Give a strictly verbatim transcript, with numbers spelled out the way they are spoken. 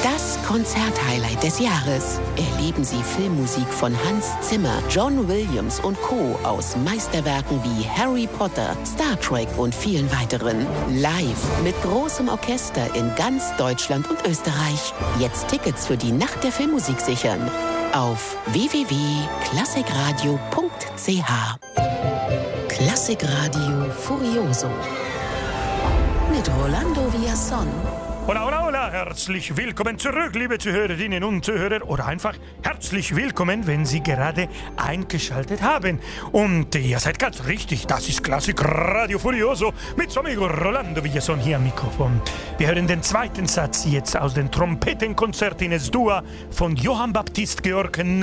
Das Konzerthighlight des Jahres. Erleben Sie Filmmusik von Hans Zimmer, John Williams und Co. aus Meisterwerken wie Harry Potter, Star Trek und vielen weiteren. Live mit großem Orchester in ganz Deutschland und Österreich. Jetzt Tickets für die Nacht der Filmmusik sichern. Auf w w w punkt klassikradio punkt c h. Klassikradio Furioso. Mit Rolando Villazón. Hola, hola, hola, herzlich willkommen zurück, liebe Zuhörerinnen und Zuhörer, oder einfach herzlich willkommen, wenn Sie gerade eingeschaltet haben. Und ihr seid ganz richtig, das ist Klassikradio Furioso mit so amigo Rolando Villazón hier am Mikrofon. Wir hören den zweiten Satz jetzt aus dem Trompetenkonzert in Es-Dur von Johann Baptist Georg